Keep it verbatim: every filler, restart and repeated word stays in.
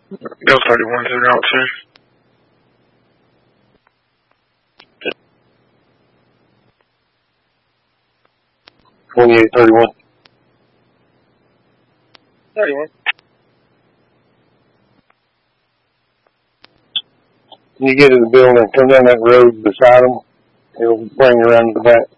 Bill thirty-one's in route two. twenty-eight thirty-one. thirty-one. When you get to the building, come down that road beside them. It'll bring you around to the back.